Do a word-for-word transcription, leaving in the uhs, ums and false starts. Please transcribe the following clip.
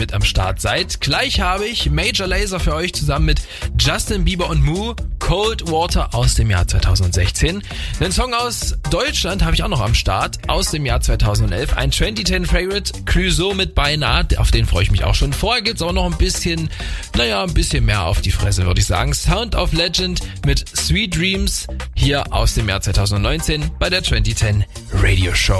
mit am Start seid. Gleich habe ich Major Lazer für euch zusammen mit Justin Bieber und Moo, Cold Water aus dem Jahr zweitausendsechzehn. Den Song aus Deutschland habe ich auch noch am Start, aus dem Jahr zweitausendelf. Ein zwanzig zehn Favorite, Clouseau mit Beinahe, auf den freue ich mich auch schon. Vorher gibt's aber noch ein bisschen, naja, ein bisschen mehr auf die Fresse, würde ich sagen. Sound of Legend mit Sweet Dreams hier aus dem Jahr zweitausendneunzehn bei der zwanzig zehn Radio Show.